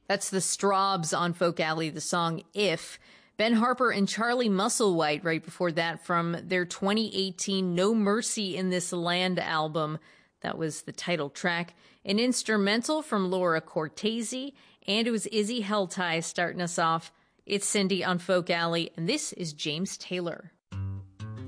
That's the Strawbs on Folk Alley, the song If. Ben Harper and Charlie Musselwhite right before that from their 2018 No Mercy in This Land album. That was the title track. An instrumental from Laura Cortese, and it was Izzy Helltie starting us off. It's Cindy on Folk Alley, and this is James Taylor.